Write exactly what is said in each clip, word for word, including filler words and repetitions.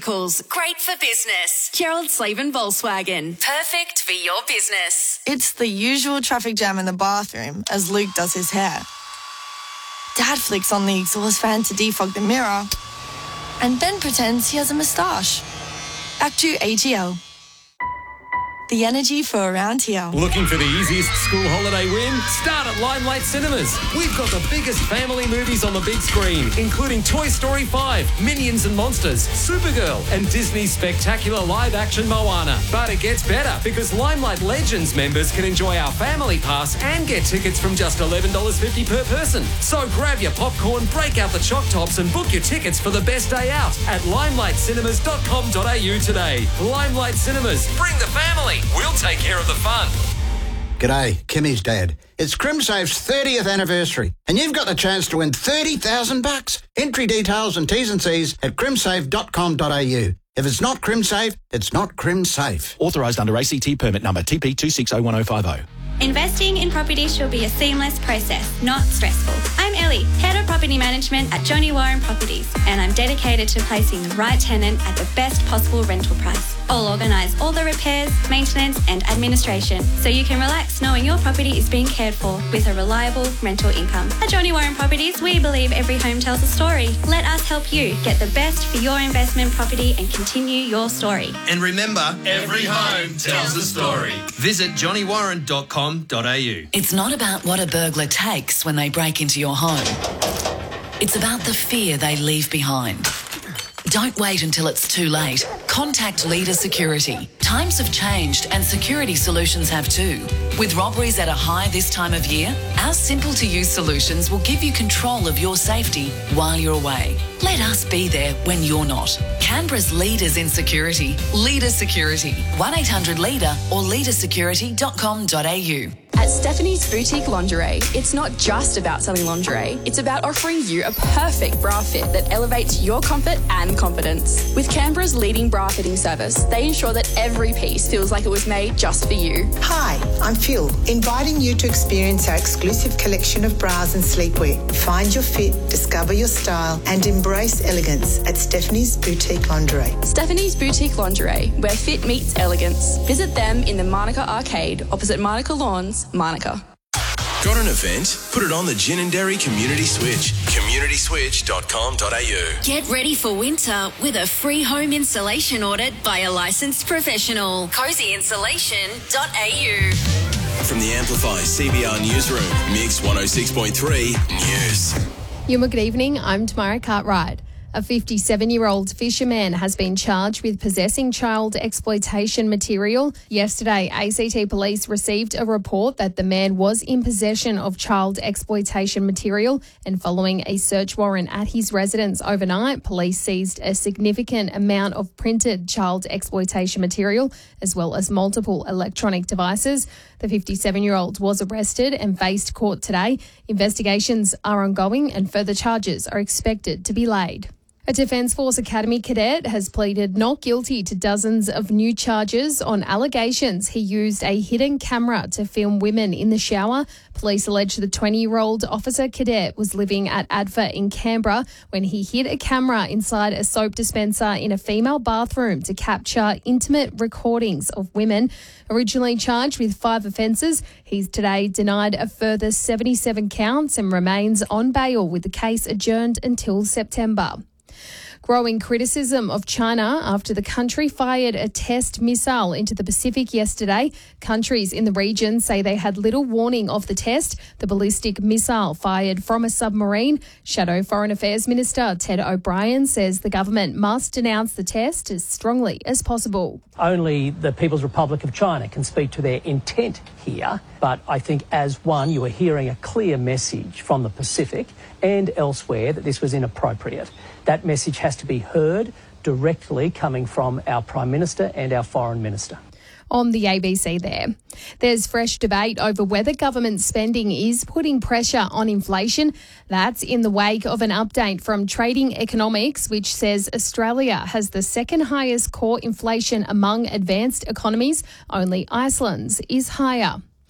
Great for business. Gerald Slaven Volkswagen. Perfect for your business. It's the usual traffic jam in the bathroom as Luke does his hair. Dad flicks on the exhaust fan to defog the mirror and Ben pretends he has a moustache. Back to A G L. The energy for around here. Looking for the easiest school holiday win? Start at Limelight Cinemas. We've got the biggest family movies on the big screen, including Toy Story five, Minions and Monsters, Supergirl, and Disney's spectacular live-action Moana. But it gets better because Limelight Legends members can enjoy our family pass and get tickets from just eleven dollars fifty per person. So grab your popcorn, break out the choc tops and book your tickets for the best day out at limelight cinemas dot com dot a u today. Limelight Cinemas. Bring the family. We'll take care of the fun. G'day, Kimmy's dad. It's CrimSafe's thirtieth anniversary, and you've got the chance to win thirty thousand bucks. Entry details and T's and C's at crimsafe dot com dot a u. If it's not CrimSafe, it's not CrimSafe. Authorised under A C T permit number T P two six zero one zero five zero. Investing in property should be a seamless process, not stressful. I'm Ellie, Head of Property Management at Johnny Warren Properties, and I'm dedicated to placing the right tenant at the best possible rental price. I'll organise all the repairs, maintenance and administration so you can relax knowing your property is being cared for with a reliable rental income. At Johnny Warren Properties, we believe every home tells a story. Let us help you get the best for your investment property and continue your story. And remember, every home tells a story. Visit johnny warren dot com dot a u. It's not about what a burglar takes when they break into your home. It's about the fear they leave behind. Don't wait until it's too late. Contact Leader Security. Times have changed and security solutions have too. With robberies at a high this time of year, our simple-to-use solutions will give you control of your safety while you're away. Let us be there when you're not. Canberra's leaders in security. Leader Security. one eight hundred leader or leader security dot com dot a u. At Stephanie's Boutique Lingerie, it's not just about selling lingerie, it's about offering you a perfect bra fit that elevates your comfort and confidence. With Canberra's leading bra fitting service, they ensure that every piece feels like it was made just for you. Hi, I'm Phil, inviting you to experience our exclusive collection of bras and sleepwear. Find your fit, discover your style, and embrace elegance at Stephanie's Boutique Lingerie. Stephanie's Boutique Lingerie, where fit meets elegance. Visit them in the Monica Arcade, opposite Monica Lawns, Monica. Got an event? Put it on the Gin and Dairy Community Switch. community switch dot com dot a u. Get ready for winter with a free home installation audit by a licensed professional. cozy insulation dot a u. From the Amplify C B R Newsroom, Mix one oh six point three News. Yuma, good evening. I'm Tamara Cartwright. A fifty-seven-year-old fisherman has been charged with possessing child exploitation material. Yesterday, A C T police received a report that the man was in possession of child exploitation material, and following a search warrant at his residence overnight, police seized a significant amount of printed child exploitation material, as well as multiple electronic devices. The fifty-seven-year-old was arrested and faced court today. Investigations are ongoing and further charges are expected to be laid. A Defence Force Academy cadet has pleaded not guilty to dozens of new charges on allegations he used a hidden camera to film women in the shower. Police allege the twenty-year-old officer cadet was living at Adfa in Canberra when he hid a camera inside a soap dispenser in a female bathroom to capture intimate recordings of women. Originally charged with five offences, he's today denied a further seventy-seven counts and remains on bail with the case adjourned until September. Growing criticism of China after the country fired a test missile into the Pacific yesterday. Countries in the region say they had little warning of the test. The ballistic missile fired from a submarine. Shadow Foreign Affairs Minister Ted O'Brien says the government must denounce the test as strongly as possible. Only the People's Republic of China can speak to their intent here, but I think as one you are hearing a clear message from the Pacific and elsewhere that this was inappropriate. That message has to be heard directly coming from our Prime Minister and our Foreign Minister. On the A B C there. There's fresh debate over whether government spending is putting pressure on inflation. That's in the wake of an update from Trading Economics, which says Australia has the second highest core inflation among advanced economies. Only Iceland's is higher.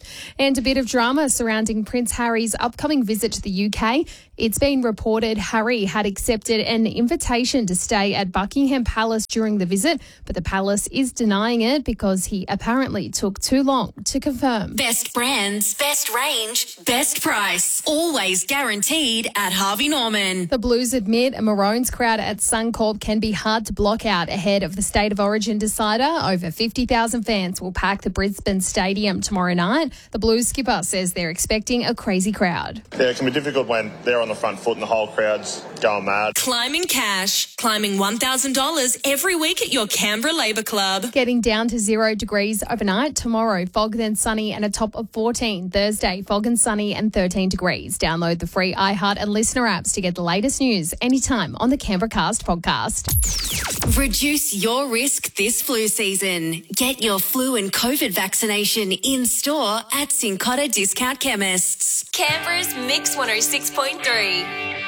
And a bit of drama surrounding Prince Harry's upcoming visit to the U K. It's been reported Harry had accepted an invitation to stay at Buckingham Palace during the visit, but the palace is denying it because he apparently took too long to confirm. Best brands, best range, best price. Always guaranteed at Harvey Norman. The Blues admit a Maroons crowd at Suncorp can be hard to block out ahead of the State of Origin decider. Over fifty thousand fans will pack the Brisbane Stadium tomorrow night. The Blues skipper says they're expecting a crazy crowd. Yeah, it can be difficult when they're on the front foot and the whole crowd's going mad. Climbing cash, climbing one thousand dollars every week at your Canberra Labour Club. Getting down to zero degrees overnight. Tomorrow, fog then sunny and a top of fourteen. Thursday, fog and sunny and thirteen degrees. Download the free iHeart and Listener apps to get the latest news anytime on the Canberra Cast podcast. Reduce your risk this flu season. Get your flu and COVID vaccination in store at Cincotta Discount Chemists. Canberra's Mix one oh six point three.